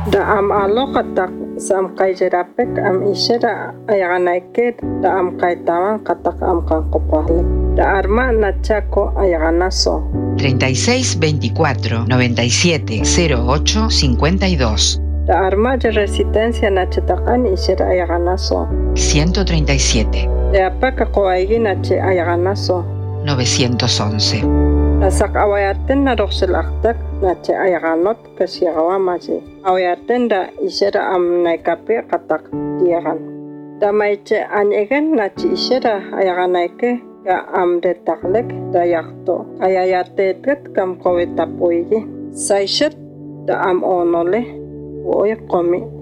Da am alokatak sam kaijerapek am ishera ayaganaike da am kaitawan katak am kankopahlik. Da arma nachako ayaganaso. 36 24 97 08 52. Da arma de resistencia nachetakan ishera ayaganaso. 137. Da apaka koaigi nache ayaganaso. 911. Nasak awayaten na roxelaktak nache ayaganot kasiagawamaji. Awayaten da ishera am naikape katak diagan. Da maiche anyegen nache ishera ayaganaike ka am detaklek da yakto. Ayayatetet kam kowetapoigi. Saishet da am onole. Oy komi.